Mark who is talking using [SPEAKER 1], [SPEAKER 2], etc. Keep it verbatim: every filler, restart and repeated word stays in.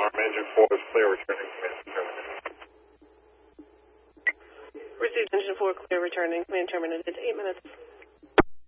[SPEAKER 1] engine four is clear, returning, command terminated.
[SPEAKER 2] Received engine four clear, returning, command terminated, eight minutes.